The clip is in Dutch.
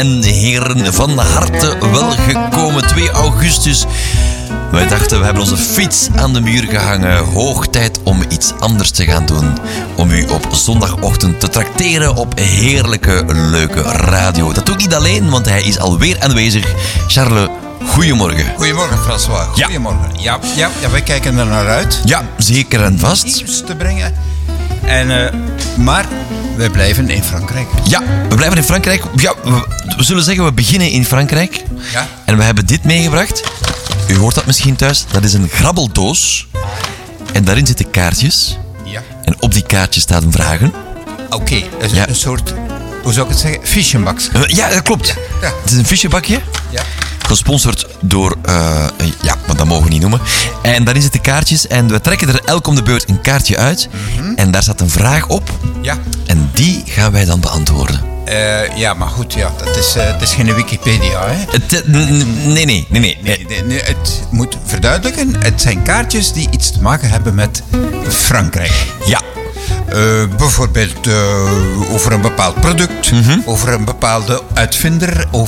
en heren, van harte welgekomen. 2 augustus. Wij dachten, we hebben onze fiets aan de muur gehangen. Hoog tijd om iets anders te gaan doen. Om u op zondagochtend te trakteren op heerlijke, leuke radio. Dat doe ik niet alleen, want hij is alweer aanwezig. Charles, goedemorgen. Goedemorgen, François. Ja. Goedemorgen. Ja, wij kijken er naar uit. Ja, zeker en vast. Nieuws te brengen. Maar wij blijven in Frankrijk. Ja, we blijven in Frankrijk. Ja, we zullen zeggen, we beginnen in Frankrijk. Ja. En we hebben dit meegebracht. U hoort dat misschien thuis. Dat is een grabbeldoos. En daarin zitten kaartjes. Ja. En op die kaartjes staan vragen. Oké, dat is Ja. een soort, hoe zou ik het zeggen, fichtenbak. Ja, dat klopt. Ja. Het is een fichebakje. Ja. Gesponsord door, maar dat mogen we niet noemen. En daarin zitten kaartjes. En we trekken er elk om de beurt een kaartje uit. En daar staat een vraag op. Ja. En die gaan wij dan beantwoorden. Ja, maar goed, ja, het is geen Wikipedia, hè. Nee. Nee, het moet verduidelijken, het zijn kaartjes die iets te maken hebben met Frankrijk. Ja. Bijvoorbeeld over een bepaald product, over een bepaalde uitvinder,